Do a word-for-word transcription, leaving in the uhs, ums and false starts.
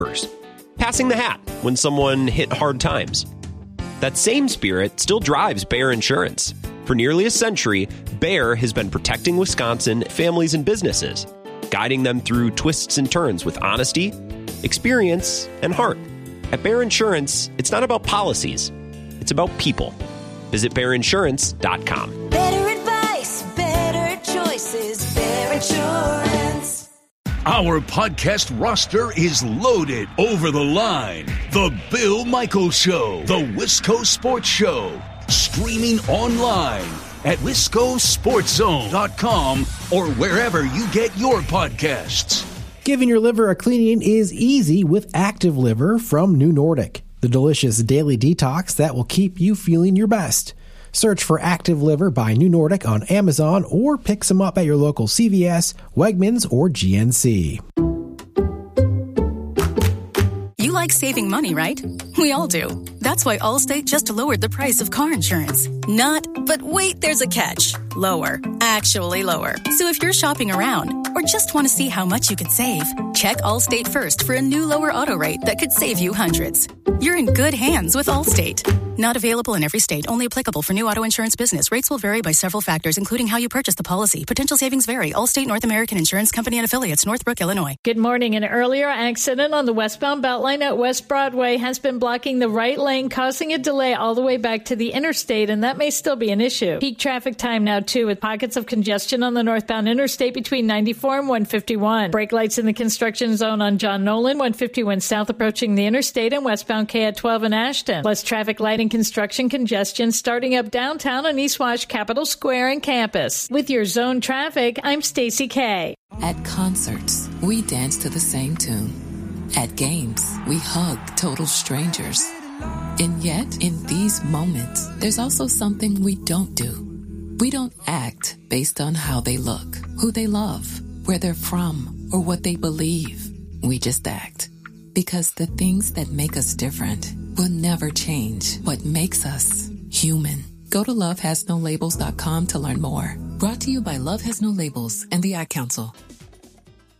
passing the hat when someone hit hard times. That same spirit still drives Bear Insurance. For nearly a century, Bear has been protecting Wisconsin families and businesses, guiding them through twists and turns with honesty, experience, and heart. At Bear Insurance, it's not about policies, it's about people. Visit bear insurance dot com. Better advice, better choices, Bear Insurance. Our podcast roster is loaded. Over the Line, The Bill Michaels Show, The Wisco Sports Show, streaming online at wisco sports zone dot com or wherever you get your podcasts. Giving your liver a cleaning is easy with Active Liver from New Nordic, the delicious daily detox that will keep you feeling your best. Search for Active Liver by New Nordic on Amazon or pick some up at your local C V S, Wegmans, or G N C. You like saving money, right? We all do. That's why Allstate just lowered the price of car insurance. Not, but wait, there's a catch. Lower. Actually lower. So if you're shopping around or just want to see how much you could save, check Allstate first for a new lower auto rate that could save you hundreds. You're in good hands with Allstate. Not available in every state. Only applicable for new auto insurance business. Rates will vary by several factors, including how you purchase the policy. Potential savings vary. Allstate North American Insurance Company and Affiliates, Northbrook, Illinois. Good morning. An earlier accident on the westbound Beltline at West Broadway has been blocking the right lane, causing a delay all the way back to the interstate, and that may still be an issue. Peak traffic time now, too, with pockets of congestion on the northbound interstate between ninety-four and one fifty-one. Brake lights in the construction zone on John Nolan, one fifty-one south approaching the interstate, and westbound K at twelve in Ashton. Plus traffic light and construction congestion starting up downtown on East Wash, Capitol Square, and campus. With your zone traffic, I'm Stacey K. At concerts, we dance to the same tune. At games, we hug total strangers. And yet, in these moments, there's also something we don't do. We don't act based on how they look, who they love, where they're from, or what they believe. We just act. Because the things that make us different will never change what makes us human. Go to love has no labels dot com to learn more. Brought to you by Love Has No Labels and the Ad Council.